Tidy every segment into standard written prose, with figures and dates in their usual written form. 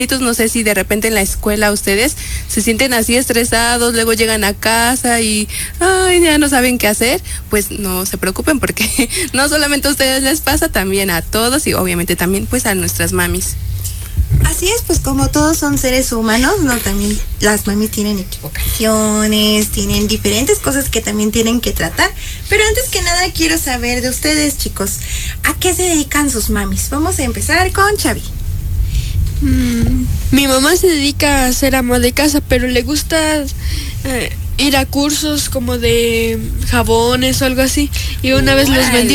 No sé si de repente en la escuela ustedes se sienten así estresados, luego llegan a casa y ya no saben qué hacer. Pues no se preocupen porque no solamente a ustedes les pasa, también a todos y obviamente también pues a nuestras mamis. Así es, pues como todos son seres humanos, ¿no? También las mamis tienen equivocaciones, tienen diferentes cosas que también tienen que tratar. Pero antes que nada quiero saber de ustedes, chicos, ¿a qué se dedican sus mamis? Vamos a empezar con Xavi. Mi mamá se dedica a ser ama de casa, pero le gusta ir a cursos como de jabones o algo así. Y una vez los vendió.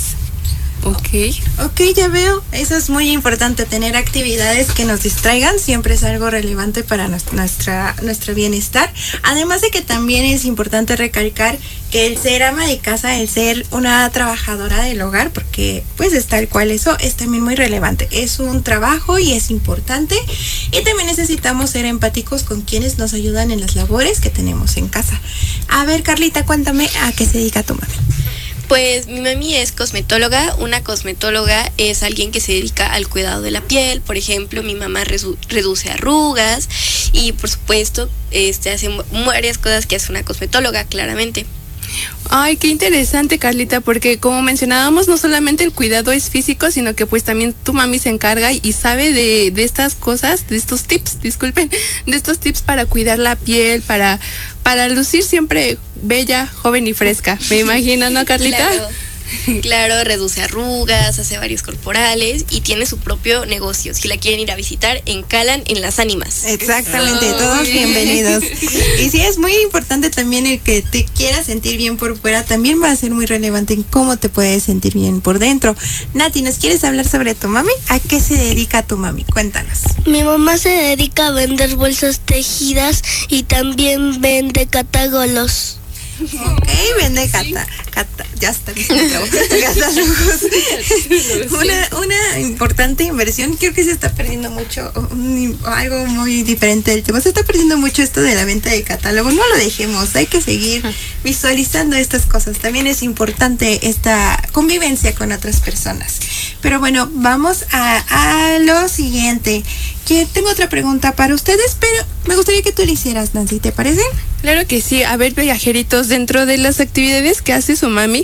Ok, ya veo. Eso es muy importante, tener actividades que nos distraigan. Siempre es algo relevante para nuestro bienestar. Además de que también es importante recalcar que el ser ama de casa, el ser una trabajadora del hogar, porque pues es tal cual, eso es también muy relevante. Es un trabajo y es importante. Y también necesitamos ser empáticos con quienes nos ayudan en las labores que tenemos en casa. A ver, Carlita, cuéntame a qué se dedica tu mami. Pues mi mami es cosmetóloga. Una cosmetóloga es alguien que se dedica al cuidado de la piel. Por ejemplo, mi mamá reduce arrugas y por supuesto hace varias cosas que hace una cosmetóloga, claramente. Ay, qué interesante, Carlita, porque como mencionábamos, no solamente el cuidado es físico, sino que pues también tu mami se encarga y sabe de estas cosas, de estos tips, de estos tips para cuidar la piel, para lucir siempre bella, joven y fresca. Me imagino, ¿no, Carlita? Claro, reduce arrugas, hace varios corporales y tiene su propio negocio. Si la quieren ir a visitar, en Calan, en Las Ánimas. Exactamente, todos bienvenidos. Y sí, es muy importante también el que te quieras sentir bien por fuera, también va a ser muy relevante en cómo te puedes sentir bien por dentro. Nati, ¿nos quieres hablar sobre tu mami? ¿A qué se dedica tu mami? Cuéntanos. Mi mamá se dedica a vender bolsas tejidas y también vende catágolos. Ok, vende ya está, una importante inversión. Creo que se está perdiendo mucho, algo muy diferente del tema. Se está perdiendo mucho esto de la venta de catálogo. No lo dejemos, hay que seguir visualizando estas cosas. También es importante esta convivencia con otras personas. Pero bueno, vamos a lo siguiente. Que tengo otra pregunta para ustedes, pero me gustaría que tú lo hicieras, Nancy, ¿te parece? Claro que sí. A ver, viajeritos, dentro de las actividades que hace su mami,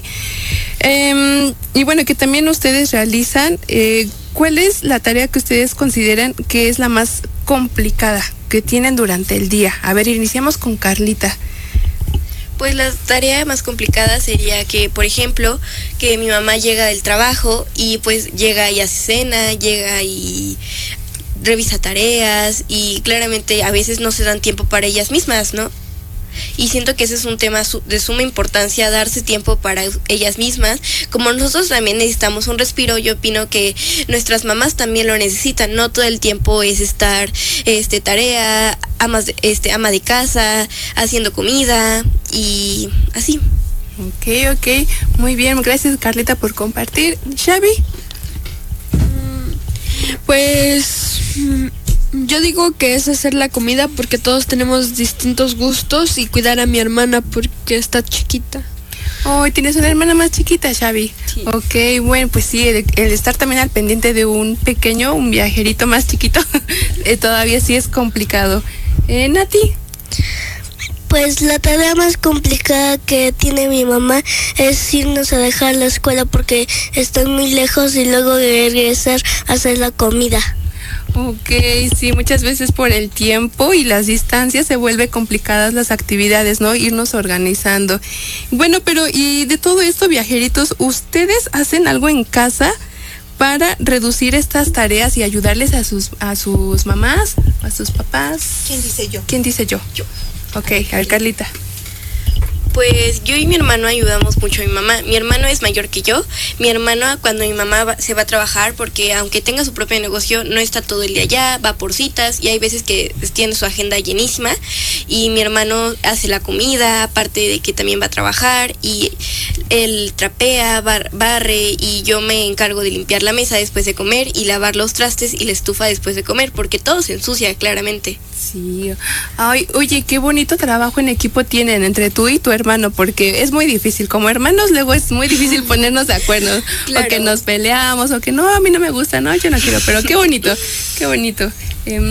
y bueno, que también ustedes realizan, ¿cuál es la tarea que ustedes consideran que es la más complicada que tienen durante el día? A ver, iniciamos con Carlita. Pues la tarea más complicada sería que, por ejemplo, que mi mamá llega del trabajo y pues llega y hace cena, llega y revisa tareas y claramente a veces no se dan tiempo para ellas mismas, ¿no? Y siento que ese es un tema de suma importancia, darse tiempo para ellas mismas. Como nosotros también necesitamos un respiro, yo opino que nuestras mamás también lo necesitan. No todo el tiempo es estar tarea, ama de casa, haciendo comida y así. Ok, muy bien, gracias, Carlita, por compartir. Xavi. Pues yo digo que es hacer la comida porque todos tenemos distintos gustos y cuidar a mi hermana porque está chiquita. Oh, ¿tienes una hermana más chiquita, Xavi? Sí. Ok, bueno, pues sí, el estar también al pendiente de un viajerito más chiquito, todavía sí es complicado. Nati. Pues la tarea más complicada que tiene mi mamá es irnos a dejar la escuela porque están muy lejos y luego regresar a hacer la comida. Ok, sí, muchas veces por el tiempo y las distancias se vuelve complicadas las actividades, ¿no? Irnos organizando. Bueno, pero y de todo esto, viajeritos, ¿ustedes hacen algo en casa para reducir estas tareas y ayudarles a sus mamás, a sus papás? ¿Quién dice yo? ¿Quién dice yo? Yo. Ok, a ver, Carlita. Pues yo y mi hermano ayudamos mucho a mi mamá. Mi hermano es mayor que yo. Mi hermano, cuando mi mamá se va a trabajar, porque aunque tenga su propio negocio, no está todo el día allá, va por citas y hay veces que tiene su agenda llenísima. Y mi hermano hace la comida, aparte de que también va a trabajar, y él trapea, barre, y yo me encargo de limpiar la mesa después de comer y lavar los trastes y la estufa después de comer, porque todo se ensucia, claramente. Sí. Ay, oye, qué bonito trabajo en equipo tienen entre tú y tu hermano, porque es muy difícil. Como hermanos luego es muy difícil ponernos de acuerdo. Claro. O que nos peleamos, o que no, a mí no me gusta, no, yo no quiero, pero qué bonito, qué bonito.